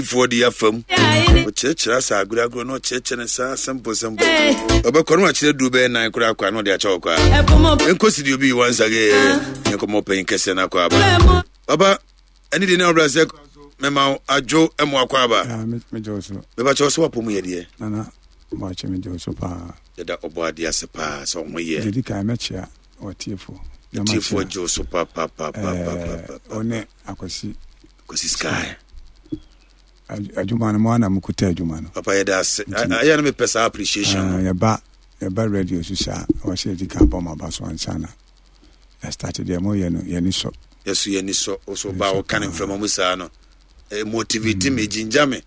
for the FM. Church as a good no church and a simple. But Corona do be 9 o'clock. I know they are chalk. And consider you be once again. You come up in Cassana. Baba, anything now, Brazil, Memo, Ajo, and Wakwaba. Me Joseph. But you also put me here. Nana, watch me Joseph. The Obadi as a pass on my year. Did I met you or Tifo? Tifo Joseph, Papa, One, I could see. Because it's sky. Ajumano mwana mukute ajumano. Papa yedase. Ayana me pesa appreciation. Ya ba radio susa wa se di kampo mabaso ansana. I started there mo yeni so. Yes yeni so also ba o kan from musa no. Motivate me jinja me.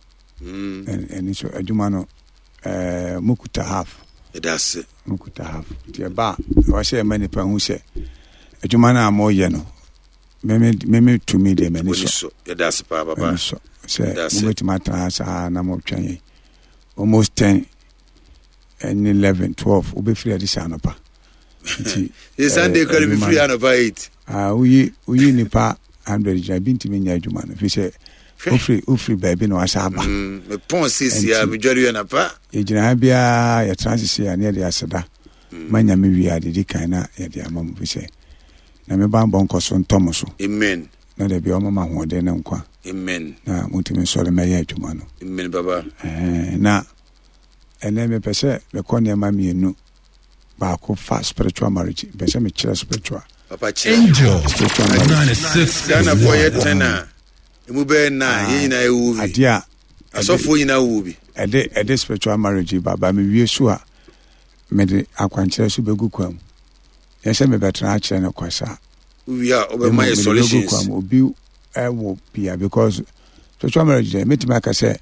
Eni so ajumano mukuta half. Yedase. Mukuta half. Ya ba wa se mani pa hu se ajumano amo ye no. Meme to me de meni so. Yedase pa baba. Say, with my trans, I'm almost 10 and 11, 12. We'll be free at the Sanapa. Yes, Sunday could be free out of 8. We nipa 100. I've been to me, Yajuman. If you say, free baby, no, Asaba. The Ponce is here, majority and a pa. Ejinabia, your transit here near the Asada. Manya me, I did kind of, yeah, mum, we say. Namibam Boncoson Thomaso. Amen. Not a bioma one day, no. Amen. Na mutimi sole meye adwuma no. Amen baba. Na ene me pese me kone ma mienu ba ko fa spiritual marriage. Pese me kire spiritual. Papa kire. Angel 96. Gana boy tena. Emu be na ye nyina ewubi. Adia asofo nyina ewubi. Ede spiritual marriage baba me wie so a me de akwankire so begu kwam. Ye se me betra a kire ne kwasa. We are over my solutions. Obi will be because to marriage, meet my say,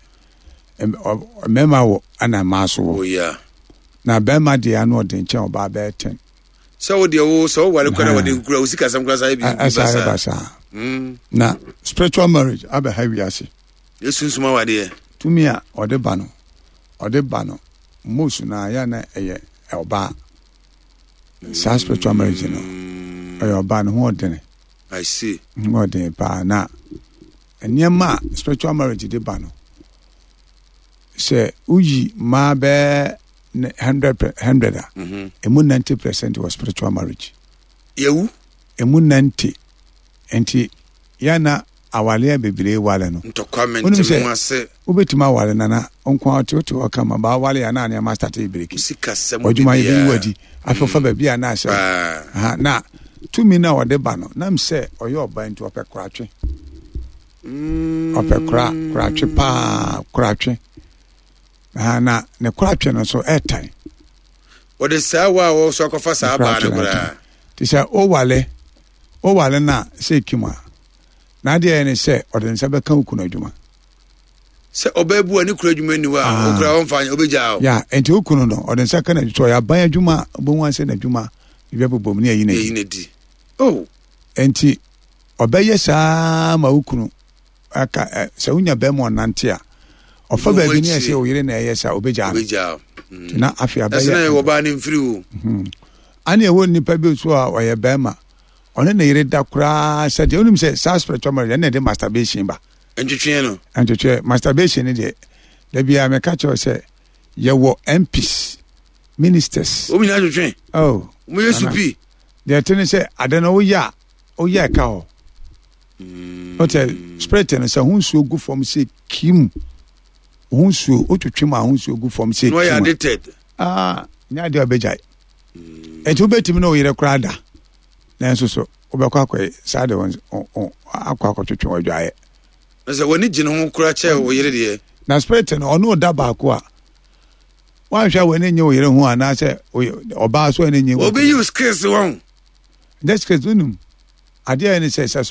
memo and a mass. Oh, yeah. Now, Bema, the annual denture about 10. So, the old so what you grow sick as some glass I now, spiritual marriage, I be heavy as it. This is my idea. To me, or the banner, most na yana a bar. Spiritual marriage, you know, or ban who dinner. I see. More than pa na. And near ma spiritual marriage de bano. Say uji ma be 100. Emu 90% was spiritual marriage. Yewu? Emu 90. Enti yana awale bebre wale no. To comment mo say. Ubetima wale na onkwa oto okama ba wale ya na ma start e break. Sikasem. Ojuma ye wadi. Afofa ba bia na say. Na to me now or the banner. Nam say or your bind to upper cratchy. Upper cratchy pa cratchy. Na ne cratchy no so airtime. What is sawa also confessa banner? This o wale na say kima. Na dia any say or den sabe kan ukuna juma. Say obebu ani kura juma ni wa okura on fan obeja. Yeah, enti ukunu no or den second to ya ban juma bo wan say na juma. Ibe bobom ni yinedi. Oh, enti obeye saa ma ukunu aka se unya be mo nante a ofa ba bi ni ese oyire na eyesa obeja na afia ba ya wo ba ni mfiri wo ani ewo nipa bi so a oye be ma one na yire da kura se de onim se sa spiritual marriage na de masturbation ba entwetwe masturbation ni de da bia me ka che se ye wo MPs ministers o mi na twetwe oh mo yesu pi they tell say I don't know ya ka ho okay spirit no say hunsu ogu from say kim hunsu otwetwe ma hunsu ogu from say no ya addicted nya de obejai etu betimi no yire krada na nso so obekwa akwa sa de akwa twetwe wadwae na say woni gine ho kura che o yire de na spirit no ono da ba ko a wan hwa woni nye o yire ho ana say oba so ani nye obi use case won that's cause unum ade any say